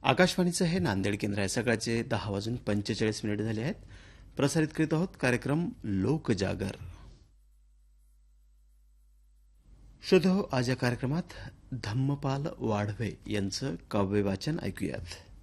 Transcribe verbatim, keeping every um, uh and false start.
आकाशवाणीचं हे नांदेड केंद्र आहे. सकाळचे दहा वाजून पंचेचाळीस मिनिट झाले आहेत. प्रसारित करीत आहोत कार्यक्रम लोकजागर. श्रोते हो, आज या कार्यक्रमात धम्मपाल वाढवे यांचं काव्यवाचन ऐकूयात.